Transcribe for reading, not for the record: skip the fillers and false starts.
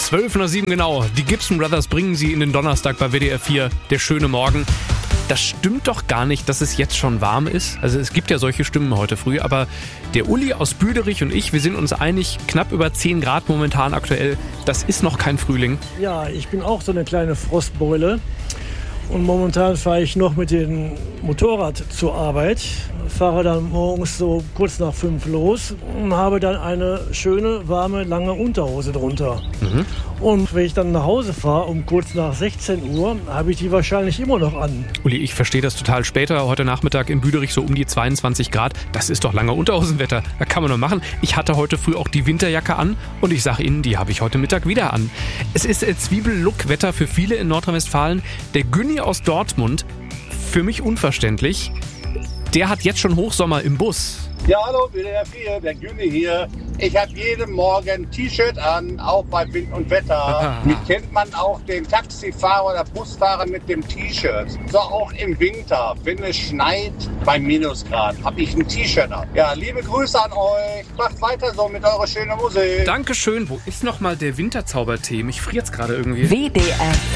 12:07 genau. Die Gibson Brothers bringen sie in den Donnerstag bei WDR 4. Der schöne Morgen. Das stimmt doch gar nicht, dass es jetzt schon warm ist. Also es gibt ja solche Stimmen heute früh, aber der Uli aus Büderich und ich, wir sind uns einig, knapp über 10 Grad momentan aktuell. Das ist noch kein Frühling. Ja, ich bin auch so eine kleine Frostbeule. Und momentan fahre ich noch mit dem Motorrad zur Arbeit, fahre dann morgens so kurz nach 5 los und habe dann eine schöne, warme, lange Unterhose drunter. Und wenn ich dann nach Hause fahre, um kurz nach 16 Uhr, habe ich die wahrscheinlich immer noch an. Uli, ich verstehe das total später. Heute Nachmittag in Büderich so um die 22 Grad. Das ist doch lange Unterhosenwetter. Da kann man nur machen. Ich hatte heute früh auch die Winterjacke an und ich sage Ihnen, die habe ich heute Mittag wieder an. Es ist Zwiebellook-Wetter für viele in Nordrhein-Westfalen. Der Günni aus Dortmund, für mich unverständlich, der hat jetzt schon Hochsommer im Bus. Ja, hallo, WDR 4, der Günni hier. Ich habe jeden Morgen ein T-Shirt an, auch bei Wind und Wetter. Mich kennt man auch den Taxifahrer oder Busfahrer mit dem T-Shirt. So auch im Winter, wenn es schneit, bei Minusgrad, habe ich ein T-Shirt an. Ja, liebe Grüße an euch. Macht weiter so mit eurer schönen Musik. Dankeschön. Wo ist nochmal der Winterzaubertee? Mich friert's gerade irgendwie. WDR